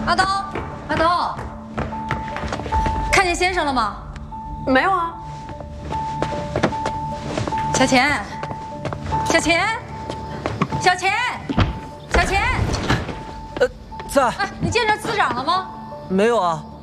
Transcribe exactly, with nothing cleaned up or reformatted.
阿刀，阿刀，看见先生了吗？ 没有啊。 小钱，小钱，小钱，小钱， 呃，在。 哎，你见着司长了吗？ 没有啊。